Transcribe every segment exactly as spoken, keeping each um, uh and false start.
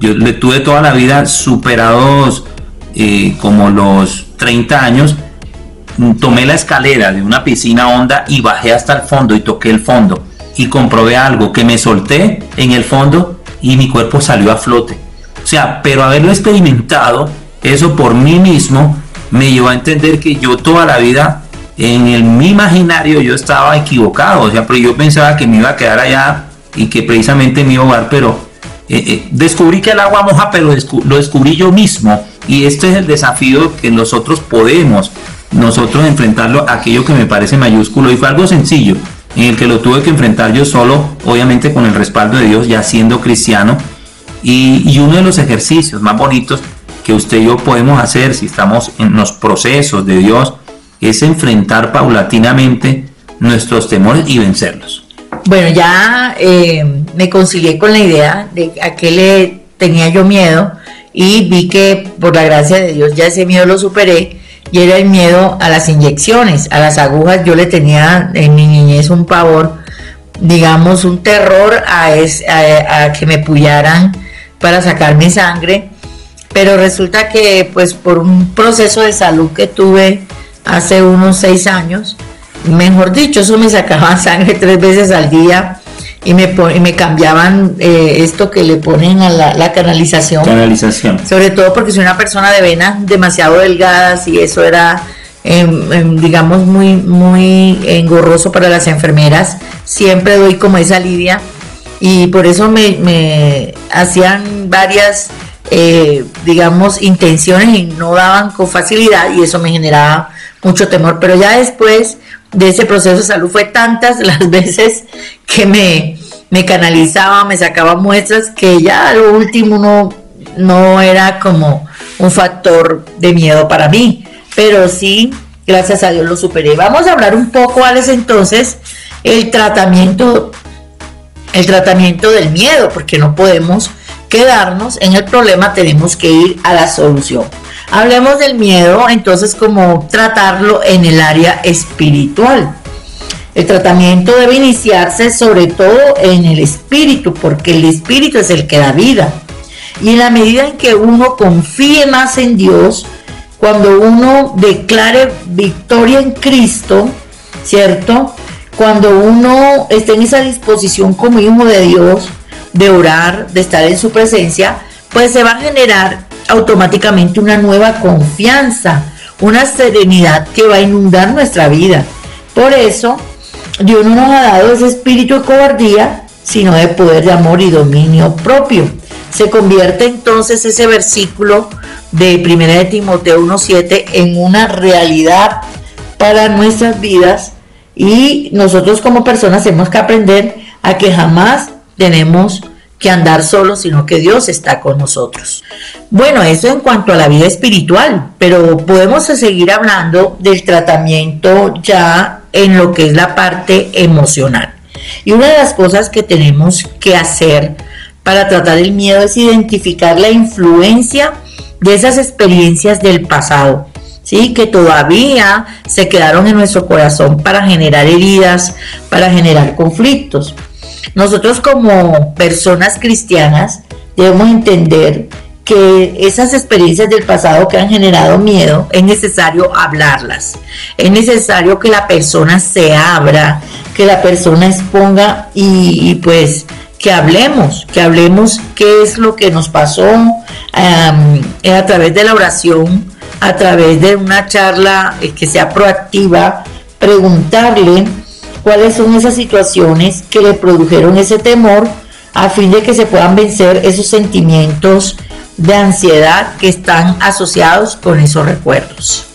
yo le tuve toda la vida superados eh, como los treinta años. Tomé la escalera de una piscina honda y bajé hasta el fondo y toqué el fondo y comprobé algo, que me solté en el fondo y mi cuerpo salió a flote. O sea, pero haberlo experimentado, eso por mí mismo, me llevó a entender que yo toda la vida, en el, mi imaginario, yo estaba equivocado. O sea, pero yo pensaba que me iba a quedar allá y que precisamente me iba a ahogar, pero eh, eh, descubrí que el agua moja, pero descu- lo descubrí yo mismo. Y este es el desafío que nosotros podemos, nosotros enfrentarlo, aquello que me parece mayúsculo, y fue algo sencillo, en el que lo tuve que enfrentar yo solo, obviamente con el respaldo de Dios, ya siendo cristiano. Y, y uno de los ejercicios más bonitos que usted y yo podemos hacer si estamos en los procesos de Dios es enfrentar paulatinamente nuestros temores y vencerlos. Bueno, ya eh, me concilié con la idea de a qué le tenía yo miedo y vi que por la gracia de Dios ya ese miedo lo superé, y era el miedo a las inyecciones, a las agujas. Yo le tenía en mi niñez un pavor, digamos un terror a, es, a, a que me pullaran para sacarme sangre, pero resulta que pues por un proceso de salud que tuve hace unos seis años, mejor dicho, eso me sacaban sangre tres veces al día y me, y me cambiaban eh, esto que le ponen a la, la canalización. Canalización. Sobre todo porque soy una persona de venas demasiado delgadas y eso era, eh, eh, digamos, muy, muy engorroso para las enfermeras. Siempre doy como esa lidia y por eso me, me hacían varias, eh, digamos, intenciones y no daban con facilidad, y eso me generaba mucho temor. Pero ya después de ese proceso de salud fue tantas las veces que me, me canalizaba, me sacaba muestras, que ya lo último no, no era como un factor de miedo para mí, pero sí, gracias a Dios lo superé. Vamos a hablar un poco, Alex, entonces, el tratamiento, el tratamiento del miedo, porque no podemos quedarnos en el problema, tenemos que ir a la solución. Hablemos del miedo, entonces, como tratarlo en el área espiritual. El tratamiento debe iniciarse sobre todo en el espíritu, porque el espíritu es el que da vida. Y en la medida en que uno confíe más en Dios, cuando uno declare victoria en Cristo, ¿cierto? Cuando uno esté en esa disposición como hijo de Dios, de orar, de estar en su presencia, pues se va a generar automáticamente una nueva confianza, una serenidad que va a inundar nuestra vida. Por eso, Dios no nos ha dado ese espíritu de cobardía, sino de poder, de amor y dominio propio. Se convierte entonces ese versículo de primera de Timoteo uno siete en una realidad para nuestras vidas, y nosotros como personas tenemos que aprender a que jamás tenemos que andar solos, sino que Dios está con nosotros. Bueno, eso en cuanto a la vida espiritual, pero podemos seguir hablando del tratamiento ya en lo que es la parte emocional. Y una de las cosas que tenemos que hacer para tratar el miedo es identificar la influencia de esas experiencias del pasado, ¿sí? Que todavía se quedaron en nuestro corazón para generar heridas, para generar conflictos. Nosotros como personas cristianas debemos entender que esas experiencias del pasado que han generado miedo es necesario hablarlas, es necesario que la persona se abra, que la persona exponga y, y pues que hablemos, que hablemos qué es lo que nos pasó um, a través de la oración, a través de una charla eh, que sea proactiva, preguntarle cuáles son esas situaciones que le produjeron ese temor, a fin de que se puedan vencer esos sentimientos de ansiedad que están asociados con esos recuerdos.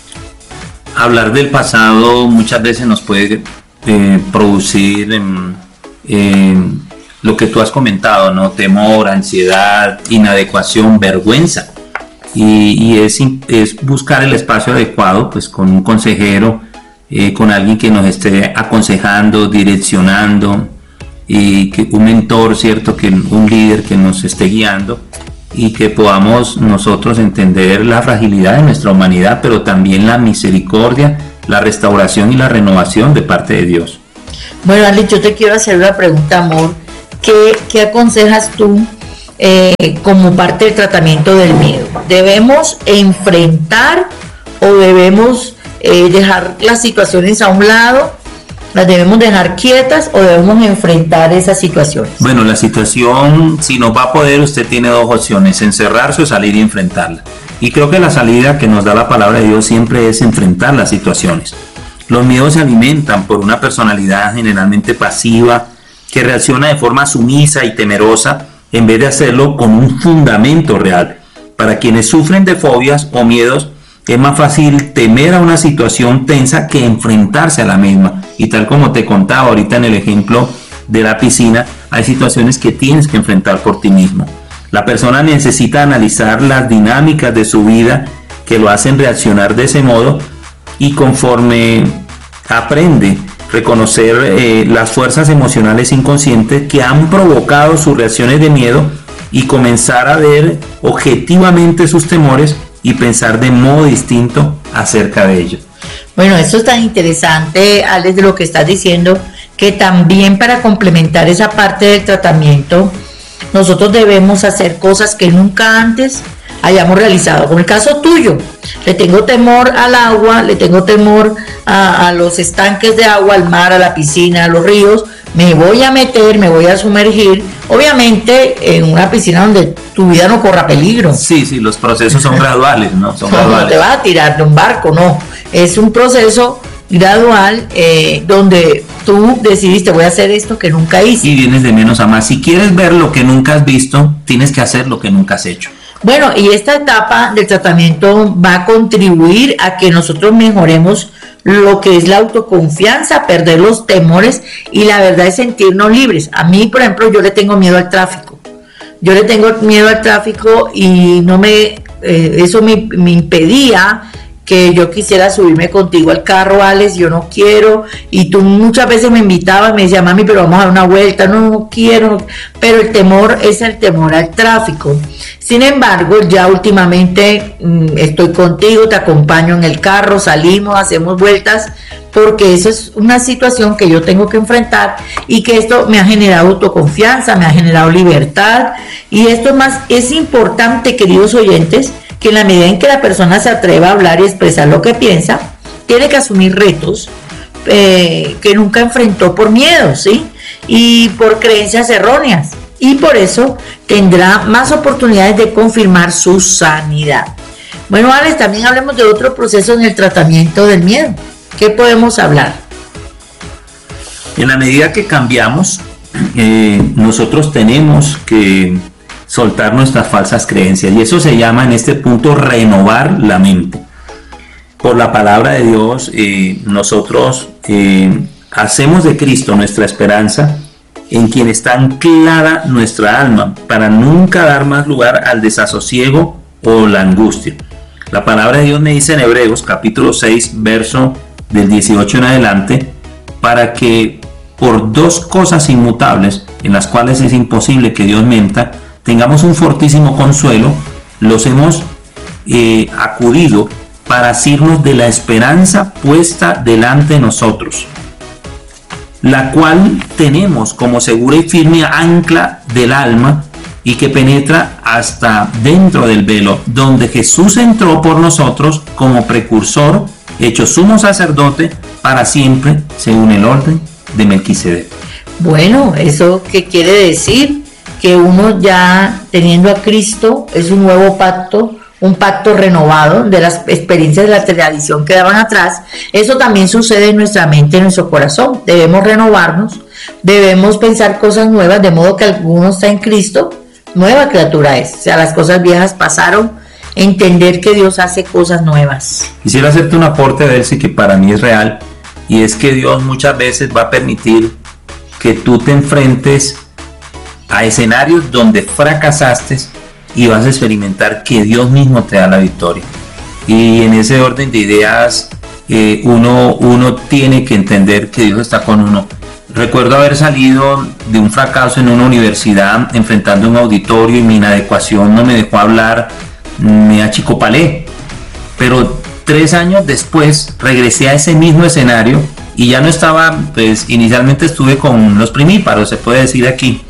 Hablar del pasado muchas veces nos puede eh, producir eh, eh, lo que tú has comentado, ¿no? Temor, ansiedad, inadecuación, vergüenza. Y, y es, es buscar el espacio adecuado, pues con un consejero, eh, con alguien que nos esté aconsejando, direccionando, y que un mentor, cierto, que un líder que nos esté guiando, y que podamos nosotros entender la fragilidad de nuestra humanidad, pero también la misericordia, la restauración y la renovación de parte de Dios. Bueno, Ali, yo te quiero hacer una pregunta, amor. ¿Qué, qué aconsejas tú eh, como parte del tratamiento del miedo. ¿Debemos enfrentar o debemos eh, dejar las situaciones a un lado? ¿Las debemos dejar quietas o debemos enfrentar esas situaciones? Bueno, la situación, si no va a poder, usted tiene dos opciones: encerrarse o salir y enfrentarla. Y creo que la salida que nos da la palabra de Dios siempre es enfrentar las situaciones. Los miedos se alimentan por una personalidad generalmente pasiva que reacciona de forma sumisa y temerosa en vez de hacerlo con un fundamento real. Para quienes sufren de fobias o miedos, es más fácil temer a una situación tensa que enfrentarse a la misma. Y tal como te contaba ahorita en el ejemplo de la piscina, hay situaciones que tienes que enfrentar por ti mismo. La persona necesita analizar las dinámicas de su vida que lo hacen reaccionar de ese modo, y conforme aprende a reconocer eh, las fuerzas emocionales inconscientes que han provocado sus reacciones de miedo y comenzar a ver objetivamente sus temores y pensar de modo distinto acerca de ellos. Bueno, esto es tan interesante, Alex, de lo que estás diciendo, que también para complementar esa parte del tratamiento, nosotros debemos hacer cosas que nunca antes hayamos realizado. Como el caso tuyo, le tengo temor al agua, le tengo temor a, a los estanques de agua, al mar, a la piscina, a los ríos. Me voy a meter, me voy a sumergir, obviamente en una piscina donde tu vida no corra peligro. Sí, sí, los procesos son graduales, ¿no? Son no, graduales. No te vas a tirar de un barco, no. Es un proceso gradual eh, donde tú decidiste, voy a hacer esto que nunca hice. Y vienes de menos a más. Si quieres ver lo que nunca has visto, tienes que hacer lo que nunca has hecho. Bueno, y esta etapa del tratamiento va a contribuir a que nosotros mejoremos lo que es la autoconfianza, perder los temores y la verdad es sentirnos libres. A mí, por ejemplo, yo le tengo miedo al tráfico. Yo le tengo miedo al tráfico y no me, eh, eso me, me impedía que yo quisiera subirme contigo al carro, Alex, yo no quiero, y tú muchas veces me invitabas, me decías, mami, pero vamos a dar una vuelta, no, no quiero, no. Pero el temor es el temor al tráfico. Sin embargo, ya últimamente mmm, estoy contigo, te acompaño en el carro, salimos, hacemos vueltas, porque eso es una situación que yo tengo que enfrentar y que esto me ha generado autoconfianza, me ha generado libertad, y esto más es importante, queridos oyentes, que en la medida en que la persona se atreva a hablar y expresar lo que piensa, tiene que asumir retos eh, que nunca enfrentó por miedo, ¿sí? Y por creencias erróneas. Y por eso tendrá más oportunidades de confirmar su sanidad. Bueno, Alex, también hablemos de otro proceso en el tratamiento del miedo. ¿Qué podemos hablar? En la medida que cambiamos, eh, nosotros tenemos que soltar nuestras falsas creencias, y eso se llama en este punto renovar la mente. Por la palabra de Dios, eh, nosotros eh, hacemos de Cristo nuestra esperanza, en quien está anclada nuestra alma, para nunca dar más lugar al desasosiego o la angustia. La palabra de Dios me dice en Hebreos capítulo seis, verso del dieciocho en adelante, para que por dos cosas inmutables, en las cuales es imposible que Dios mienta, tengamos un fortísimo consuelo, los hemos eh, acudido para asirnos de la esperanza puesta delante de nosotros, la cual tenemos como segura y firme ancla del alma y que penetra hasta dentro del velo, donde Jesús entró por nosotros como precursor, hecho sumo sacerdote para siempre, según el orden de Melquisedec. Bueno, ¿eso qué quiere decir? Que uno ya teniendo a Cristo es un nuevo pacto, un pacto renovado de las experiencias de la tradición que daban atrás. Eso también sucede en nuestra mente, en nuestro corazón. Debemos renovarnos, debemos pensar cosas nuevas, de modo que alguno está en Cristo, nueva criatura es. O sea, las cosas viejas pasaron, entender que Dios hace cosas nuevas. Quisiera hacerte un aporte de ese que para mí es real, y es que Dios muchas veces va a permitir que tú te enfrentes a escenarios donde fracasaste y vas a experimentar que Dios mismo te da la victoria. Y en ese orden de ideas, eh, uno, uno tiene que entender que Dios está con uno. Recuerdo haber salido de un fracaso en una universidad enfrentando un auditorio y mi inadecuación no me dejó hablar, me achicopalé. Pero tres años después regresé a ese mismo escenario y ya no estaba, pues inicialmente estuve con los primíparos, se puede decir aquí.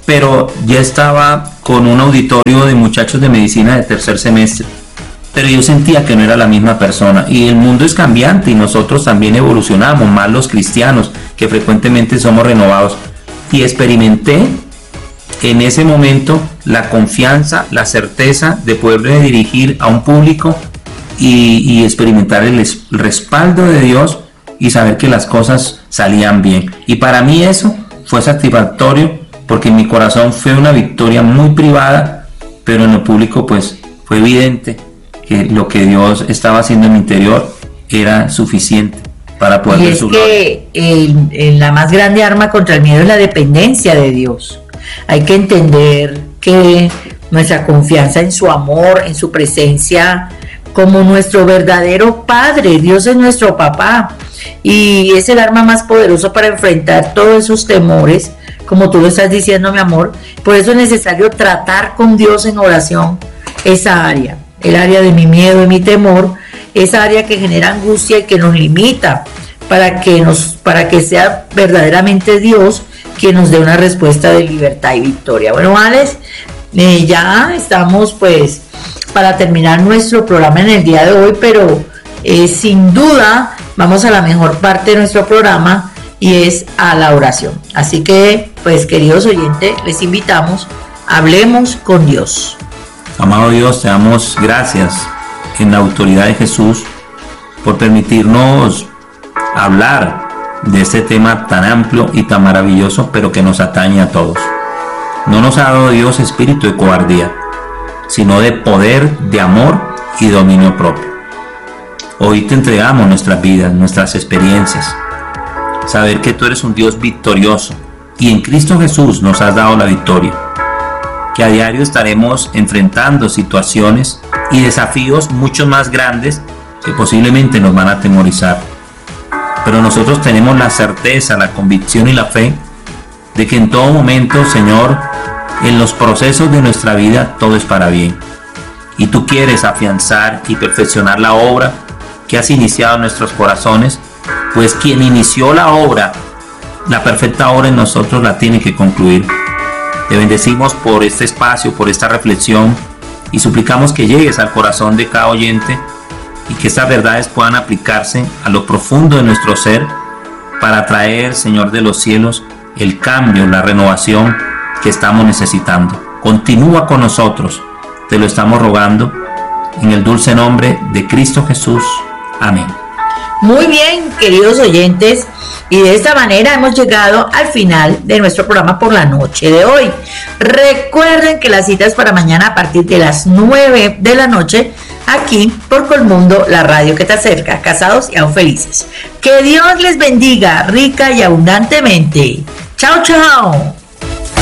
pero ya estaba con un auditorio de muchachos de medicina de tercer semestre, pero yo sentía que no era la misma persona, y el mundo es cambiante y nosotros también evolucionamos, más los cristianos que frecuentemente somos renovados, y experimenté en ese momento la confianza, la certeza de poder dirigir a un público y, y experimentar el, el respaldo de Dios y saber que las cosas salían bien. Y para mí eso fue satisfactorio, porque en mi corazón fue una victoria muy privada, pero en lo público pues fue evidente que lo que Dios estaba haciendo en mi interior era suficiente para poder ver su gloria. Y es que el, el, la más grande arma contra el miedo es la dependencia de Dios. Hay que entender que nuestra confianza en su amor, en su presencia, como nuestro verdadero Padre, Dios es nuestro papá, y es el arma más poderosa para enfrentar todos esos temores, como tú lo estás diciendo, mi amor. Por eso es necesario tratar con Dios en oración esa área, el área de mi miedo, de mi temor, esa área que genera angustia y que nos limita, para que nos, para que sea verdaderamente Dios quien nos dé una respuesta de libertad y victoria. Bueno, Alex, eh, ya estamos pues para terminar nuestro programa en el día de hoy, pero eh, sin duda vamos a la mejor parte de nuestro programa, y es a la oración. Así que, pues, queridos oyentes, les invitamos, hablemos con Dios. Amado Dios, te damos gracias en la autoridad de Jesús por permitirnos hablar de este tema tan amplio y tan maravilloso, pero que nos atañe a todos. No nos ha dado Dios espíritu de cobardía, sino de poder, de amor y dominio propio. Hoy te entregamos nuestras vidas, nuestras experiencias. Saber que tú eres un Dios victorioso y en Cristo Jesús nos has dado la victoria. Que a diario estaremos enfrentando situaciones y desafíos mucho más grandes que posiblemente nos van a atemorizar. Pero nosotros tenemos la certeza, la convicción y la fe de que en todo momento, Señor, en los procesos de nuestra vida todo es para bien. Y tú quieres afianzar y perfeccionar la obra que has iniciado en nuestros corazones, pues quien inició la obra, la perfecta obra en nosotros, la tiene que concluir. Te bendecimos por este espacio, por esta reflexión, y suplicamos que llegues al corazón de cada oyente y que estas verdades puedan aplicarse a lo profundo de nuestro ser para traer, Señor de los cielos, el cambio, la renovación que estamos necesitando. Continúa con nosotros, te lo estamos rogando, en el dulce nombre de Cristo Jesús. Amén. Muy bien, queridos oyentes, y de esta manera hemos llegado al final de nuestro programa por la noche de hoy. Recuerden que la cita es para mañana a partir de las nueve de la noche, aquí por Colmundo, la radio que te acerca, casados y aún felices. Que Dios les bendiga rica y abundantemente. Chao, chao.